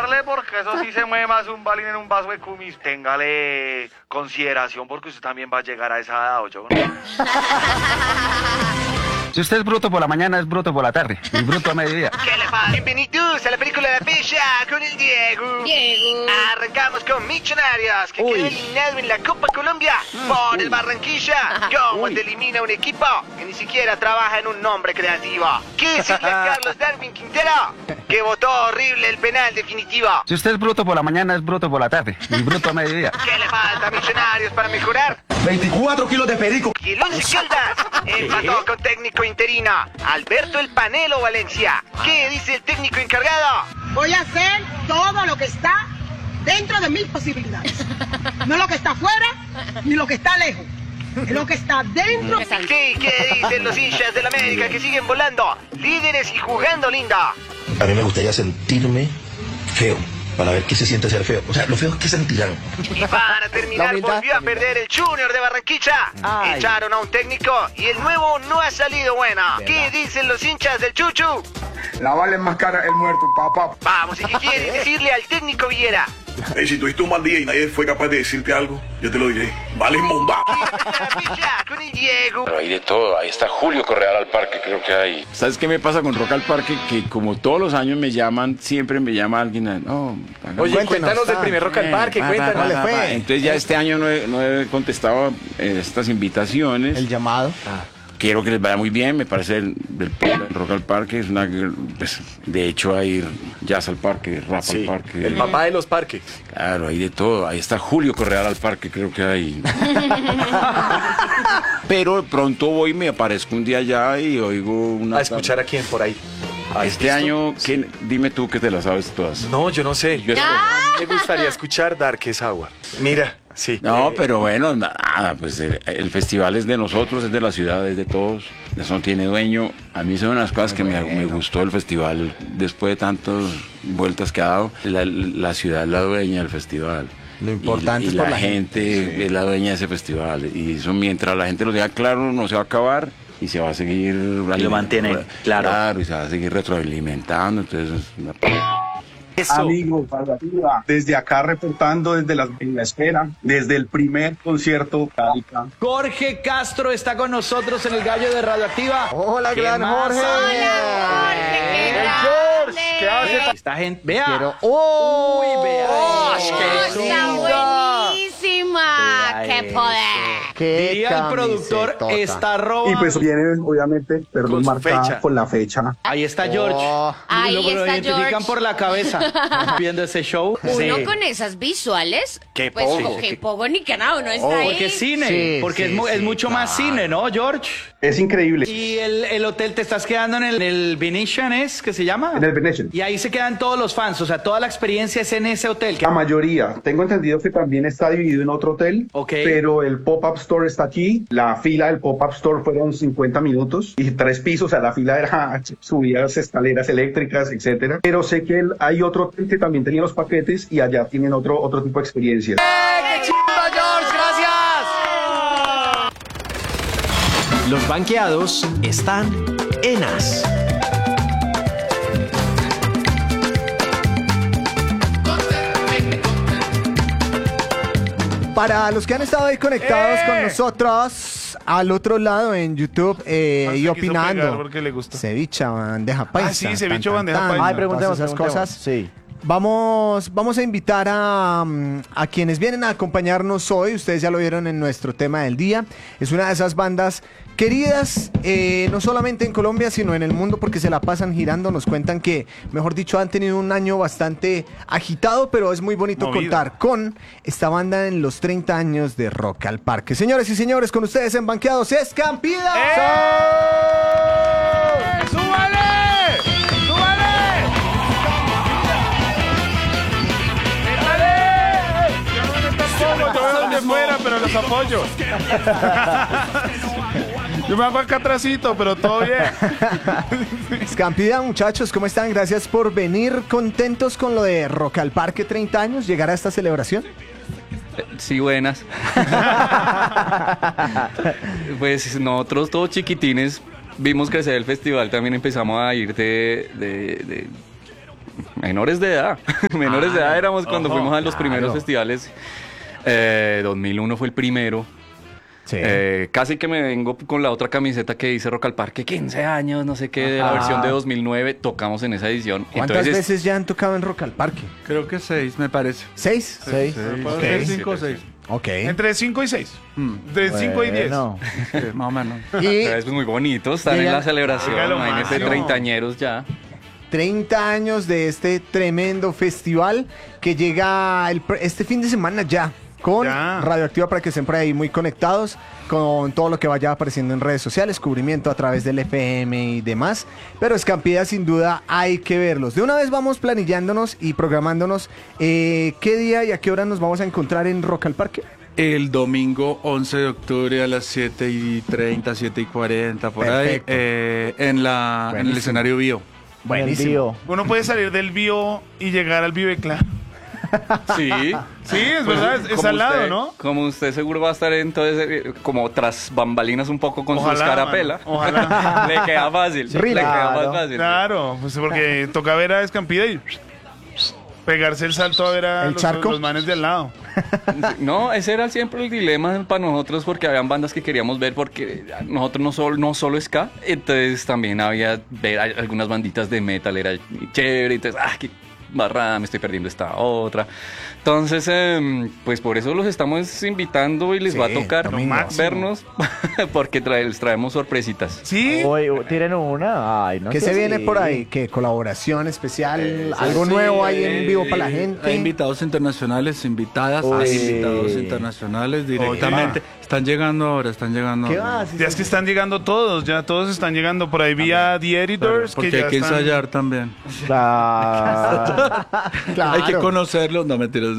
darle porque eso sí se mueve más un balín en un vaso de cumis. Téngale consideración porque usted también va a llegar a esa edad, ¿o yo? Si usted es bruto por la mañana, es bruto por la tarde. Y bruto a mediodía. ¿Qué le pasa? Bienvenidos a la película La Pella con el Diego. Arrancamos con Millonarios, que quedó eliminado en la Copa Colombia por el Barranquilla. Cómo te elimina un equipo que ni siquiera trabaja en un nombre creativo. ¿Qué decirle a Carlos Darwin Quintero? Que votó horrible el penal definitivo. Si usted es bruto por la mañana, es bruto por la tarde. Y bruto a mediodía. ¿Qué le falta a Millonarios para mejorar? 24 kilos de perico. Y el Once Caldas empató con técnico interino Alberto El Panelo Valencia. ¿Qué dice el técnico encargado? Voy a hacer todo lo que está dentro de mis posibilidades. No lo que está afuera, ni lo que está lejos. Es lo que está dentro. Sí, ¿qué dicen los hinchas del América que siguen volando? Líderes y jugando lindo. A mí me gustaría sentirme feo para ver qué se siente ser feo. O sea, lo feo es que sentirán. Y para terminar, volvió a perder el Junior de Barranquilla. Echaron a un técnico y el nuevo no ha salido bueno. ¿Qué dicen los hinchas del Chuchu? La vale más cara el muerto, papá. Vamos, ¿y qué quieren decirle al técnico Villera? Si tuviste un mal día y nadie fue capaz de decirte algo, yo te lo diré. Vale, monda. Con el Diego. Pero hay de todo. Ahí está Julio Correal al Parque, creo que hay. ¿Sabes qué me pasa con Rock al Parque? Que como todos los años me llaman, siempre me llama alguien. Oye, cuéntanos del primer Rock al Parque, cuéntanos. Entonces ya este año no he contestado estas invitaciones. El llamado. Quiero que les vaya muy bien, me parece el Rock al Parque es una, pues, de hecho hay jazz al parque, rap al parque. El papá de los parques. Claro, hay de todo. Ahí está Julio Correal al Parque, creo que hay. Pero pronto voy, me aparezco un día allá y oigo una... ¿A escuchar a quién por ahí? Este año, dime tú que te las sabes todas. No, yo no sé. Me gustaría escuchar Darkest Hour. Mira. Sí. No, pero bueno, nada, pues el festival es de nosotros, es de la ciudad, es de todos. Eso no tiene dueño. A mí son unas cosas que me gustó el festival después de tantas vueltas que ha dado. La ciudad es la dueña del festival. Lo importante y es por la gente es la dueña de ese festival. Y eso mientras la gente lo diga claro, no se va a acabar. Y se va a seguir... Lo mantienen, claro. Claro, y se va a seguir retroalimentando. Entonces, Amigos, desde acá reportando en la espera, desde el primer concierto Cálica. Jorge Castro está con nosotros en el Gallo de Radioactiva. Hola, gran Jorge. Hola, Jorge, qué George, grande. ¿qué hace? Esta gente, vea. Uy, vea. Está buenísima. ¡Qué poder! Diría el productor, está robado. Y pues viene, obviamente, perdón, marcada con la fecha. Ahí está George. Ahí lo está identifican George. por la cabeza viendo ese show. Uno con esas visuales, Qué pues poco. qué poco ni que nada, uno está ahí. Porque es cine, Sí, porque sí, es sí, mucho más cine, ¿no, George? Es increíble. Y el hotel, te estás quedando en el Venetian, ¿es que se llama? En el Venetian. Y ahí se quedan todos los fans, o sea, toda la experiencia es en ese hotel. La mayoría. Tengo entendido que también está dividido en otro hotel, pero el pop-up store está aquí. La fila del pop-up store fueron 50 minutos y 3 pisos. O sea, la fila era subidas, escaleras eléctricas, etcétera. Pero sé que hay otro hotel que también tenía los paquetes y allá tienen otro tipo de experiencia. ¡Qué chimba, George! ¡Gracias! Los banqueados están en As. Para los que han estado ahí conectados con nosotros, al otro lado en YouTube y opinando. Porque le gusta. Ceviche, bandeja paisa. Ah, sí, ceviche, bandeja paisa. Ay, preguntemos esas cosas. Sí. Vamos a invitar a quienes vienen a acompañarnos hoy. Ustedes ya lo vieron en nuestro tema del día. Es una de esas bandas queridas, no solamente en Colombia, sino en el mundo, porque se la pasan girando. Nos cuentan que, mejor dicho, han tenido un año bastante agitado, pero es muy bonito contar con esta banda en los 30 años de Rock al Parque. Señores y señores, con ustedes en Banqueados, Escampida. ¡Súbale! Fuera, pero los apoyo. Yo me hago acá atrásito, pero todo bien. Escampida, muchachos, ¿cómo están? Gracias por venir. ¿Contentos con lo de Rock al Parque 30 años? ¿Llegar a esta celebración? Sí, buenas. Pues nosotros todos chiquitines vimos crecer el festival. También empezamos a ir menores de edad. Menores de edad éramos cuando fuimos a los primeros claro. festivales. 2001 fue el primero. Sí. Casi que me vengo con la otra camiseta que dice Rock al Parque, 15 años, no sé qué, de la versión de 2009, tocamos en esa edición. ¿Cuántas Entonces, veces ya han tocado en Rock al Parque? Creo que 6, me parece. ¿6? 6. Puede ser 5 o 6. Ok. Entre 5 y 6. De 5 y 10. Bueno. Más o menos. es muy bonito, están en la celebración, Dígalo imagínate, máximo. 30añeros ya. 30 años de este tremendo festival que llega este fin de semana ya. Con Ya. Radioactiva para que estén por ahí muy conectados con todo lo que vaya apareciendo en redes sociales, cubrimiento a través del FM y demás. Pero Escampida sin duda hay que verlos. De una vez vamos planillándonos y programándonos qué día y a qué hora nos vamos a encontrar en Rock al Parque. El domingo 11 de octubre a las 7:30, 7:40, por Perfecto. ahí, en el escenario Bio. Buenísimo. Uno puede salir del Bio y llegar al Vivecla. Sí. Sí, es verdad, es Como al lado, usted- ¿no? Como usted seguro va a estar entonces como tras bambalinas un poco con sus Ojalá, carapela. mano, ojalá. Le queda fácil. Sí, le queda claro. más fácil. Claro, pues porque toca ver a Escampida y pegarse el salto a ver a ¿El charco? los manes de al lado. No, ese era siempre el dilema para nosotros porque habían bandas que queríamos ver porque nosotros no solo ska, entonces también había ver algunas banditas de metal, era chévere, entonces, qué barrada, me estoy perdiendo esta otra. Entonces, pues por eso los estamos invitando y les Sí, va a tocar domingo. vernos porque les traemos sorpresitas. ¿Sí? Uy, tiren una. Ay, no ¿Qué sé se viene si- por ahí? ¿Qué colaboración especial? ¿Algo nuevo ahí en vivo para la gente? Hay invitados internacionales, invitadas, Uy. hay invitados internacionales directamente. Están llegando ahora. ¿Qué va? Sí, Ya es que están llegando todos, ya todos están llegando por ahí vía The Editors. Porque que hay ya que están- ensayar también. Claro. Hay que conocerlos, no mentiras.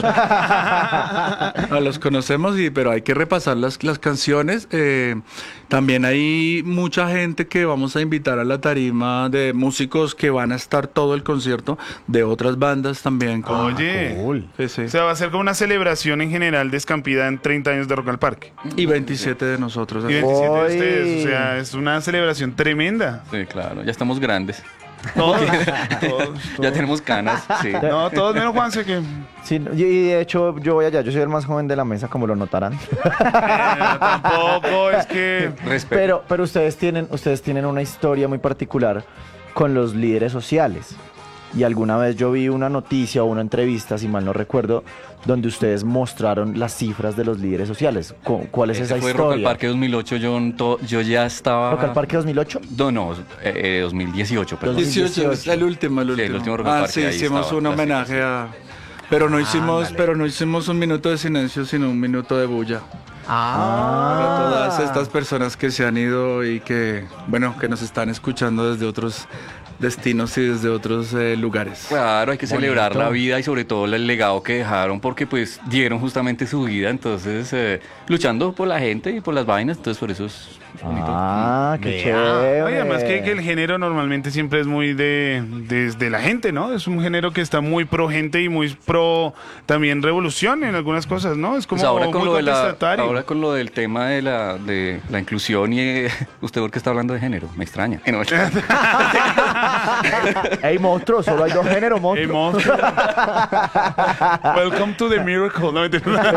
No, los conocemos, pero hay que repasar las canciones. También hay mucha gente que vamos a invitar a la tarima de músicos que van a estar todo el concierto de otras bandas también. Oye, Sí, sí. o sea, va a ser como una celebración en general de Escampida en 30 años de Rock al Parque. Y 27 de nosotros. Y 27 de ustedes, o sea, es una celebración tremenda. Sí, claro, ya estamos grandes. Todos, Ya tenemos canas, sí. No, todos menos Juanse que... Sí, y de hecho yo voy allá, yo soy el más joven de la mesa, como lo notarán. Tampoco es que... Pero ustedes tienen una historia muy particular con los líderes sociales. Y alguna vez yo vi una noticia o una entrevista, si mal no recuerdo, donde ustedes mostraron las cifras de los líderes sociales. ¿Cuál es esa Fue Rock al historia? Parque 2008, yo ya estaba... ¿Rock al Parque 2008? No, 2018, perdón. 18, es el último. Sí, el último Rock al Parque, sí, ahí hicimos estaba, un la homenaje a... Pero no hicimos un minuto de silencio, sino un minuto de bulla. Para todas estas personas que se han ido y que nos están escuchando desde otros destinos y desde otros lugares. Claro, hay que celebrar Bonito. la vida y sobre todo el legado que dejaron porque pues dieron justamente su vida, entonces luchando por la gente y por las vainas, entonces por eso es bonito. Qué chévere. Oye, además que el género normalmente siempre es muy de la gente, ¿no? Es un género que está muy pro gente y muy pro también revolución en algunas cosas, ¿no? Es como Pues ahora con muy lo contestatario. ahora con lo del tema de la inclusión y usted porque está hablando de género, me extraña. No, Ey, monstruo, solo hay dos géneros, monstruo. Hey, monstruo. Welcome to the miracle. No,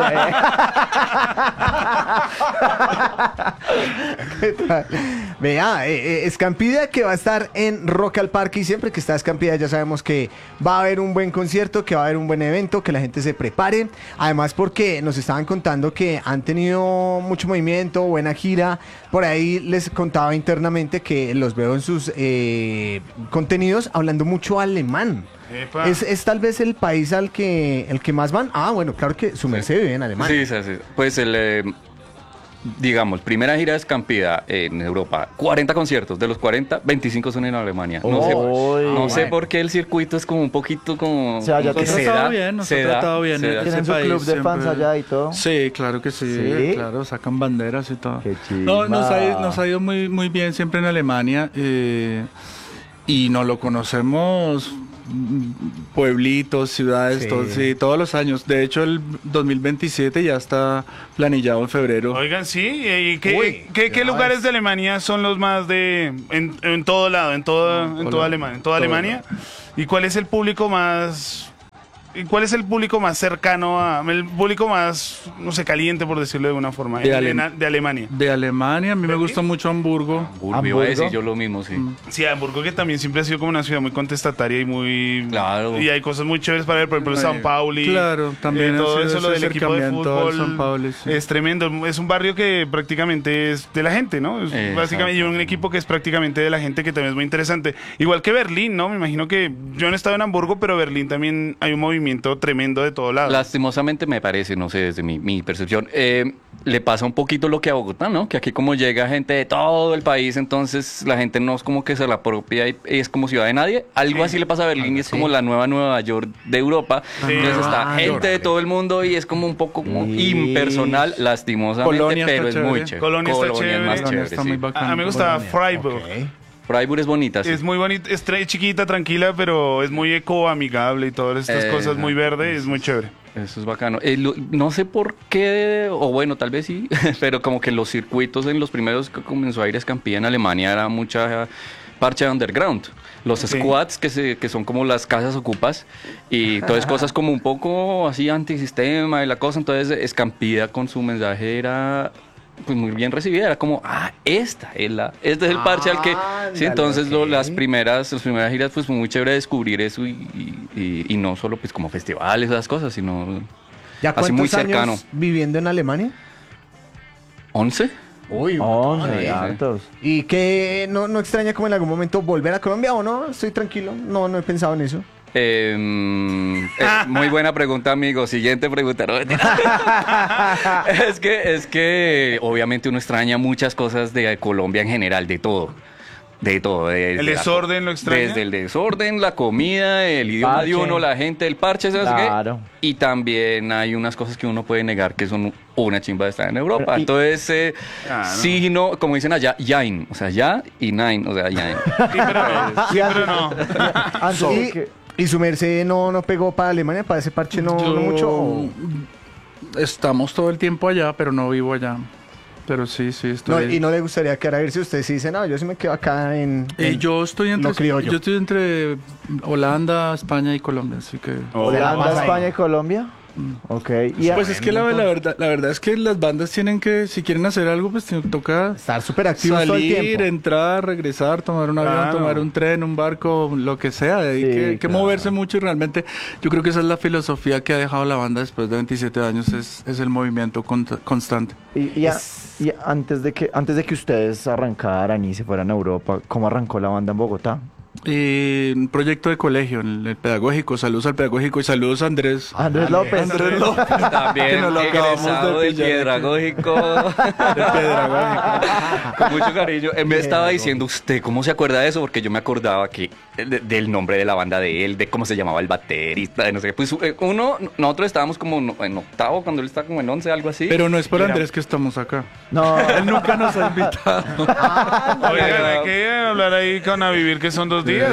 Vea, Escampida que va a estar en Rock al Parque y siempre que está Escampida ya sabemos que va a haber un buen concierto, que va a haber un buen evento, que la gente se prepare. Además porque nos estaban contando que han tenido mucho movimiento, buena gira. Por ahí les contaba internamente que los veo en sus contenidos hablando mucho alemán. Epa. ¿Es tal vez el país al que más van? Ah, bueno, claro que su merced vive en Alemania. Sí. Pues digamos, primera gira de Escampida en Europa, 40 conciertos, de los 40, 25 son en Alemania. No sé por qué el circuito es como un poquito como... O sea, ya como que nos ha se tratado bien. se da. ¿Tienen su país club de fans siempre- allá y todo? Sí, claro que sí, ¿Sí? claro, sacan banderas y todo. Qué No, nos chimba. ha ido muy, muy bien siempre en Alemania y nos lo conocemos pueblitos, ciudades, Sí. todos los años. De hecho, el 2027 ya está planillado en febrero. Oigan, sí, ¿y Uy, qué lugares de Alemania son los más en todo lado, en toda Alemania? En toda Alemania. ¿Y cuál es el público más... ¿Y cuál es el público más cercano el público más, no sé, caliente, por decirlo de alguna forma, de Alemania? De Alemania, a mí me gusta mucho Hamburgo. Hamburgo, iba a decir yo lo mismo, sí. Sí, Hamburgo, que también siempre ha sido como una ciudad muy contestataria y muy... Claro. Y hay cosas muy chéveres para ver, por ejemplo, San Pauli. Claro, también todo eso, lo del equipo de fútbol. San Pauli, sí. Es tremendo. Es un barrio que prácticamente es de la gente, ¿no? Es básicamente, y un equipo que es prácticamente de la gente, que también es muy interesante. Igual que Berlín, ¿no? Me imagino que yo no he estado en Hamburgo, pero Berlín también hay un movimiento tremendo de todos lados. Lastimosamente me parece, no sé, desde mi percepción, le pasa un poquito lo que a Bogotá, ¿no? Que aquí como llega gente de todo el país, entonces la gente no es como que se la apropia y es como ciudad de nadie. Algo así le pasa a Berlín y es como la nueva Nueva York de Europa. Entonces está gente de todo el mundo y es como un poco como impersonal, lastimosamente, Colonia pero es chévere. muy chévere. Colonia está chévere. Es más chévere, está muy bacán. A mí me gustaba Freiburg. Freiburg es bonita, sí. Es muy bonita, es chiquita, tranquila, pero es muy eco-amigable y todas estas cosas, muy verde, es muy chévere. Eso es bacano. No sé por qué, o bueno, tal vez sí, pero como que los circuitos en los primeros que comenzó a ir Escampía en Alemania era mucha parche underground. Los squats que son como las casas ocupas y entonces cosas como un poco así antisistema y la cosa. Entonces Escampía con su mensaje era... pues muy bien recibida, era como, este es el parche al que... Sí, entonces las primeras giras pues fue muy chévere descubrir eso y no solo pues como festivales, esas cosas, sino ¿Ya así muy cuántos cercano. años viviendo en Alemania? 11. Uy, 11, hartos. ¿Y qué no extraña como en algún momento volver a Colombia o no? Estoy tranquilo, no he pensado en eso. Muy buena pregunta, amigo. Siguiente pregunta. No, es que obviamente uno extraña muchas cosas de Colombia en general, de todo. ¿El desorden lo extraña? Desde el desorden, la comida, el idioma de uno, la gente, el parche, ¿sabes qué? Y también hay unas cosas que uno puede negar que son una chimba de estar en Europa. Entonces, sí, no, como dicen allá, yain. O sea, ya y nine. O sea, yain. Sí, pero no. ¿Y su merced no pegó para Alemania? ¿Para ese parche no mucho? Estamos todo el tiempo allá, pero no vivo allá. Pero sí, estoy... ¿Y no le gustaría quedar a irse? Usted sí dice, no, yo sí me quedo acá en yo estoy entre Holanda, España y Colombia, así que... ¿Holanda, España y Colombia? Ok. Pues es que la verdad es que las bandas tienen que, si quieren hacer algo, pues toca estar súper activos todo el tiempo. Salir, entrar, regresar, tomar un avión, tomar un tren, un barco, lo que sea. Hay que moverse mucho y realmente yo creo que esa es la filosofía que ha dejado la banda después de 27 años, es el movimiento constante. Y antes de que ustedes arrancaran y se fueran a Europa, ¿cómo arrancó la banda en Bogotá? Un proyecto de colegio, el pedagógico. Saludos al pedagógico y saludos a Andrés López. También egresado del pedagógico. Con mucho cariño. Él me estaba diciendo, ¿usted cómo se acuerda de eso? Porque yo me acordaba que del nombre de la banda de él, de cómo se llamaba el baterista, de no sé qué. Pues nosotros estábamos como en octavo, cuando él estaba como en 11, algo así. Pero no es por Andrés que estamos acá. No, él nunca nos ha invitado. Oigan, hay que hablar ahí con A Vivir, que son 2 días.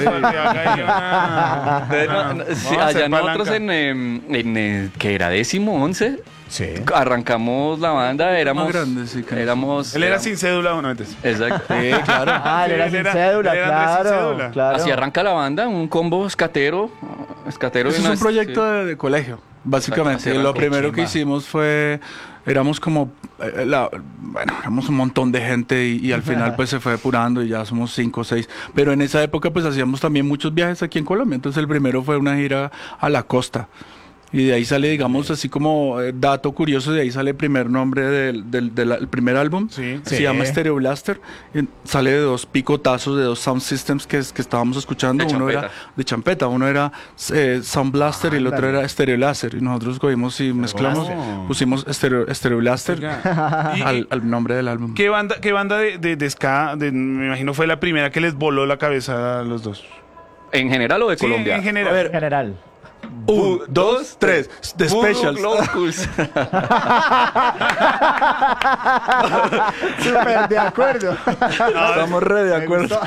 Allá nosotros en que era 11. Sí. Arrancamos la banda, éramos grandes, sí, él era sin cédula, ¿o no? Exacto. Sí, claro. Él era sin cédula, claro. Así arranca la banda, un combo escatero. Es un proyecto de colegio, básicamente. Lo primero que hicimos fue, éramos como, éramos un montón de gente y al final pues se fue depurando y ya somos 5 o 6. Pero en esa época pues hacíamos también muchos viajes aquí en Colombia. Entonces el primero fue una gira a la costa. Y de ahí sale, digamos, así como dato curioso, de ahí sale el primer nombre del primer álbum. Sí. Se llama Stereo Blaster. Sale de 2 picotazos, de 2 sound systems que estábamos escuchando. Uno era de champeta, uno era Sound Blaster y el otro era Stereo Laser. Y nosotros cogimos y mezclamos, pusimos Stereo Blaster al nombre del álbum. ¿Qué banda de ska, me imagino, fue la primera que les voló la cabeza a los dos? ¿En general o de Colombia? En general. A ver, general. 1, 2, 3. The Specials. Súper de acuerdo. Estamos re de acuerdo.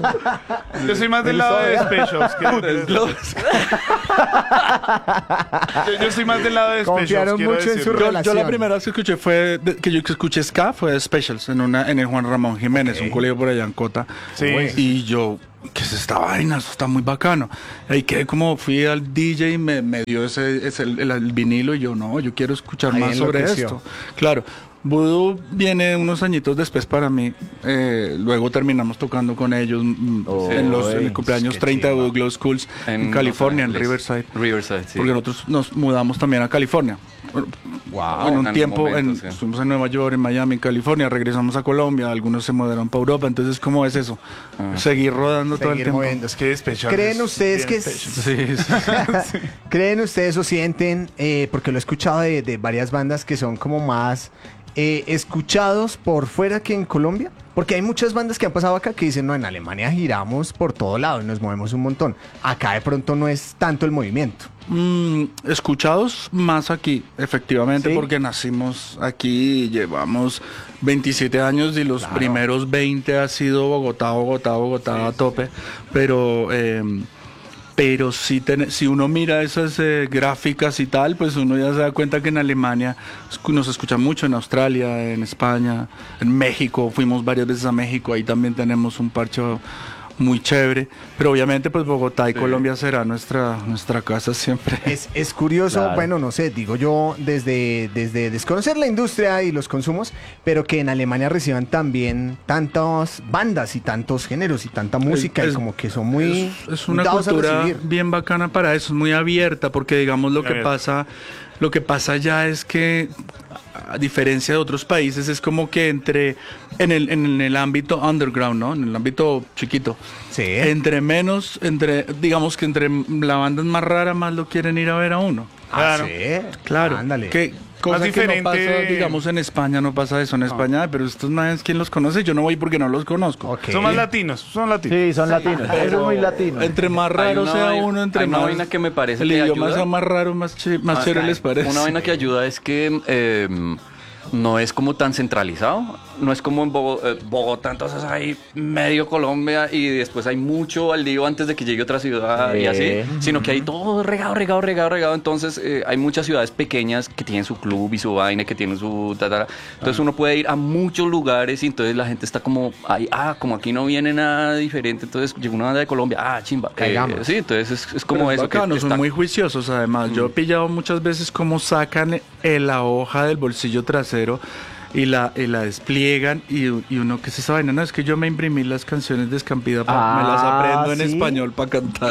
Yo soy más del lado de Specials. Yo estoy más del lado de Specials. Confiaron quiero mucho en su decirlo. relación. Yo la primera vez que escuché escuché ska fue de Specials en el Juan Ramón Jiménez, un colegio por allá en Cota. Sí. Y yo, ¿qué es esta vaina? Eso está muy bacano. Ahí quedé como, fui al DJ y me dio el vinilo y yo, no, yo quiero escuchar Ahí más sobre enloqueció. esto. Claro. Voodoo viene unos añitos después para mí. Luego terminamos tocando con ellos en el cumpleaños 30 de Voodoo Glow Schools en California, en Riverside. Sí. Porque nosotros nos mudamos también a California. Wow, en un en tiempo algún momento, sí. estuvimos en Nueva York, en Miami, en California, regresamos a Colombia, algunos se mudaron para Europa, entonces ¿cómo es eso? Seguir rodando todo el tiempo. Es que Specials ¿Creen es ustedes bien que Specials. ¿Creen ustedes o sienten, porque lo he escuchado de varias bandas que son como más escuchados por fuera que en Colombia? Porque hay muchas bandas que han pasado acá que dicen, no, en Alemania giramos por todo lado y nos movemos un montón. Acá de pronto no es tanto el movimiento. Escuchados más aquí, efectivamente, ¿Sí? porque nacimos aquí y llevamos 27 años y los primeros 20 ha sido Bogotá a tope, pero si uno mira esas gráficas y tal, pues uno ya se da cuenta que en Alemania nos escucha mucho, en Australia, en España, en México, fuimos varias veces a México, ahí también tenemos un parche muy chévere, pero obviamente pues Bogotá y Colombia será nuestra casa siempre. Es curioso, Claro. bueno, no sé, digo yo, desde desconocer la industria y los consumos, pero que en Alemania reciban también tantas bandas y tantos géneros y tanta música y como que son muy Es una dados a cultura recibir. bien bacana para eso, es muy abierta, porque digamos lo Muy que abierta. pasa ya es que, a diferencia de otros países, es como que en el ámbito underground, ¿no? En el ámbito chiquito. Sí. Digamos que entre la banda es más rara, más lo quieren ir a ver a uno. Claro. Claro. Ándale. Cosa Más que no diferente. pasa, digamos, en España no pasa eso. En España, pero estos manes, ¿quién los conoce? Yo no voy porque no los conozco. Ok. Son más latinos, son latinos. Sí, son latinos. Eso es muy latino. Entre más Hay raro una sea vaina- uno, entre hay una más vaina que me parece el que idioma ayuda. sea más raro, más chévere les parece. Una vaina que ayuda es que no es como tan centralizado. No es como en Bogotá, entonces hay medio Colombia y después hay mucho al lío antes de que llegue otra ciudad y así, sino que hay todo regado. Entonces hay muchas ciudades pequeñas que tienen su club y su vaina, que tienen su... Entonces uno puede ir a muchos lugares y entonces la gente está como, como aquí no viene nada diferente, entonces llegó una banda de Colombia, chimba. Caigamos. Sí, entonces es como Pero es eso. que bacano, son está- muy juiciosos además. Yo he pillado muchas veces cómo sacan la hoja del bolsillo trasero y la despliegan y uno, ¿qué es esa vaina? No, es que yo me imprimí las canciones de Escampida, me las aprendo en ¿sí? español para cantar.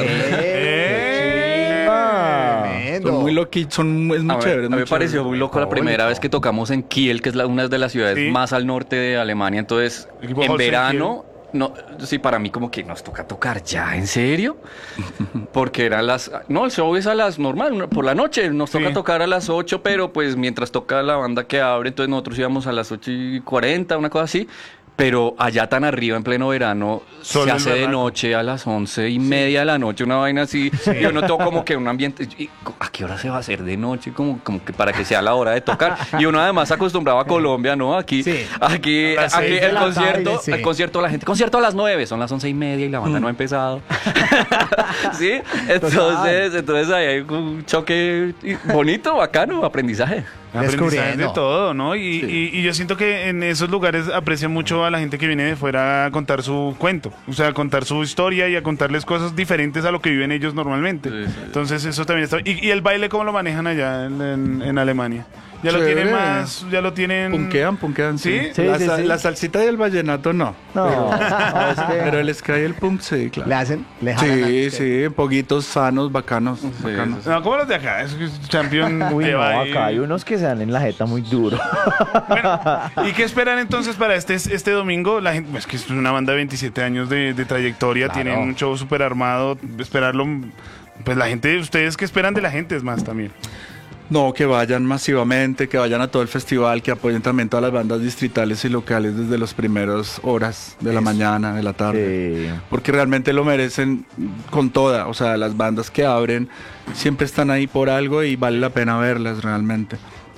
Tremendo. Son muy loquitos, es muy A chévere. mí me pareció muy loco la primera vez que tocamos en Kiel, que es una de las ciudades Sí. más al norte de Alemania. Entonces, Equipo en Holstein verano, no, sí, para mí como que nos toca tocar ya, ¿en serio? Porque eran no, el show es a las normal, por la noche, nos toca Sí. tocar a las 8, pero pues mientras toca la banda que abre, entonces nosotros íbamos a las 8:40, una cosa así. Pero allá tan arriba, en pleno verano, Solo se en hace de verano. noche a las 11:30 de la noche, una vaina así. Yo noto como que un ambiente. ¿A qué hora se va a hacer de noche? Como que para que sea la hora de tocar. Y uno además acostumbrado a Colombia, ¿no? Aquí A las 6 de el la concierto, tarde, sí. el concierto, la gente, concierto a las 9, son las 11:30 y la banda no ha empezado. ¿Sí? Entonces ahí hay un choque bonito, bacano, aprendizaje. Aprendizaje de todo, ¿no? Y yo siento que en esos lugares aprecian mucho a la gente que viene de fuera a contar su cuento, o sea, a contar su historia y a contarles cosas diferentes a lo que viven ellos normalmente. Entonces eso también está... ¿Y el baile cómo lo manejan allá en Alemania? Ya lo Chévere. tienen más, ya lo tienen... Punkean, sí. ¿Sí? La salsita y el vallenato no. No, es que- Pero el ska y el punk sí, claro. ¿Le hacen? ¿Le jalan? Sí, poquitos sanos, bacanos. bacanos. No, como los de acá, es champion Uy, que no, va ahí. acá hay unos que se dan en la jeta muy duro. ¿Y qué esperan entonces para este domingo? La gente, es que es una banda de 27 años de trayectoria, Claro. tienen un show súper armado, esperarlo, pues la gente, ustedes qué esperan de la gente es más también. No, que vayan masivamente, que vayan a todo el festival, que apoyen también todas las bandas distritales y locales desde las primeras horas de la mañana, de la tarde. Porque realmente lo merecen con toda. O sea, las bandas que abren siempre están ahí por algo y vale la pena verlas realmente.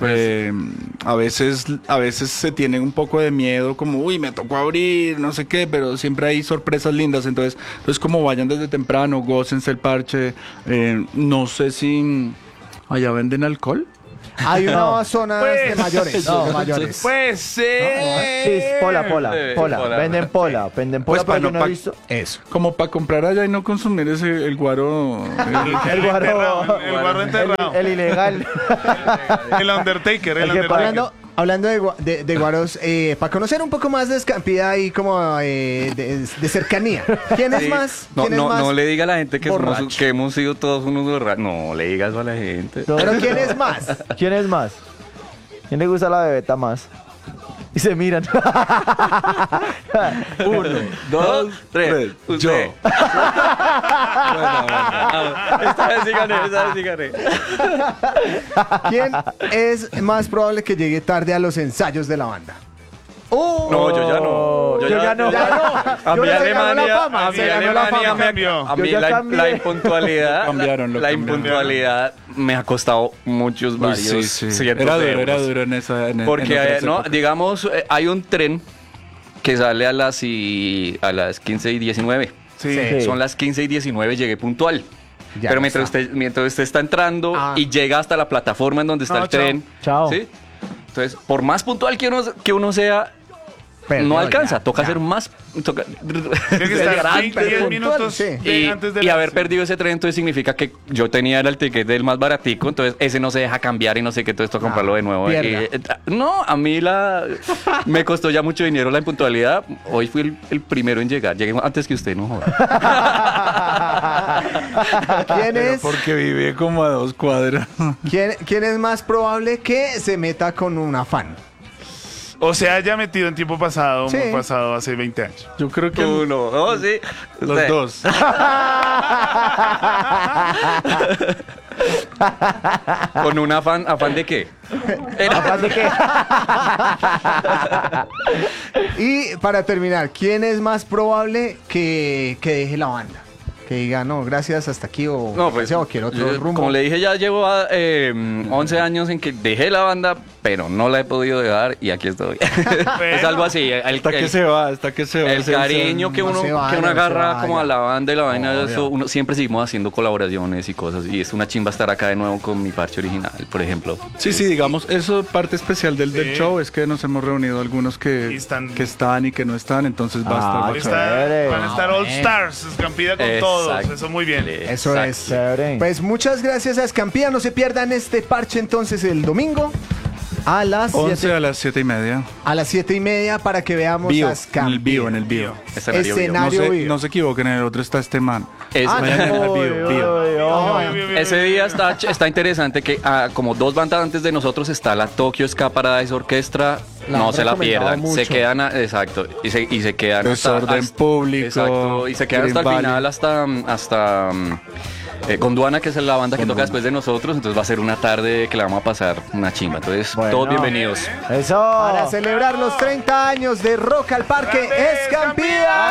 A veces se tiene un poco de miedo, como, uy, me tocó abrir, no sé qué, pero siempre hay sorpresas lindas. Entonces como vayan desde temprano, gócense el parche. No sé si ¿Allá venden alcohol? Hay unas zonas de mayores. No, de mayores. Pues Sí, pola. Venden pola Pues pero yo para no he visto. Eso. Como para comprar allá y no consumir el guaro. El guaro. El guaro enterrado. El ilegal. El Undertaker, el Undertaker. Hablando de guaros, para conocer un poco más de Escampida y como de cercanía. ¿Quién es más? No, ¿Quién es más no le diga a la gente que borracho? que hemos sido todos unos borrachos. No le digas eso a la gente. Pero ¿quién es más? ¿Quién es más? ¿Quién le gusta la bebeta más? Y se miran. 1, 2, 3. Yo. Esta vez sí gané. ¿Quién es más probable que llegue tarde a los ensayos de la banda? No, yo ya no. Yo ya no. A mí Se ganó la Alemania, fama, a mí se ganó la Alemania fama. a mí Yo ya cambié. la impuntualidad, Lo cambiaron. la impuntualidad me ha costado muchos varios cientos de euros. Era duro en esa. Porque digamos, hay un tren que sale a las 15 y 19. Sí. Son las 15 y 19, llegué puntual. Ya Pero no mientras usted está entrando y llega hasta la plataforma en donde está el tren, Chao. ¿sí? Entonces, por más puntual que uno sea, Perdió, no alcanza. ya. Toca ser más. Tiene que estar 10 minutos Y, antes de y las- haber perdido ese tren, entonces significa que yo tenía el ticket del más baratico, entonces ese no se deja cambiar y no sé qué, entonces toca comprarlo de nuevo. pierda. No, a mí me costó ya mucho dinero la impuntualidad. Hoy fui el primero en llegar. Llegué antes que usted, no joda. ¿Quién es? Porque vive como a 2 cuadras. ¿Quién es más probable que se meta con un afán? O sea, haya metido en tiempo pasado, Sí. muy pasado, hace 20 años. Yo creo que Uno, dos, sí. los Usted. dos. ¿Con un afán de qué? ¿Afán de qué? Y para terminar, ¿quién es más probable que deje la banda? Que diga, no, gracias, hasta aquí, o No, pues, o quiero otro yo, rumbo. como le dije, ya llevo 11 años en que dejé la banda, pero no la he podido dejar y aquí estoy. Es algo así. Hasta que se va. El cariño que no uno, se vaya, que uno no se agarra vaya. como a la banda y la vaina, Obvio. eso, uno siempre seguimos haciendo colaboraciones y cosas. Y es una chimba estar acá de nuevo con mi parche original, por ejemplo. Sí, digamos, eso parte especial del show es que nos hemos reunido algunos que están y que no están, entonces va a estar bacán. Van a estar All Stars, Escampida con todos. Eso muy bien. Eso es. Pues muchas gracias a Escampida. No se pierdan este parche entonces el domingo a las 11 a las 7:30. A las 7:30 para que veamos Vivo, a en Escampida. el vivo, en el vivo. Escenario vivo. No se equivoquen, en el otro está este man. Vayan en el vivo. Ese día está interesante que como 2 bandas antes de nosotros está la Tokyo Ska Paradise Orquestra. La No han se la recomendado pierdan. mucho. Se quedan, exacto. Y se quedan Desorden público. Exacto. Y se quedan hasta el Green final, hasta Gondwana, que es la banda que toca después de nosotros. Entonces va a ser una tarde que la vamos a pasar una chimba. Entonces, todos bienvenidos. Eso. Para celebrar los 30 años de Rock al Parque Escampida.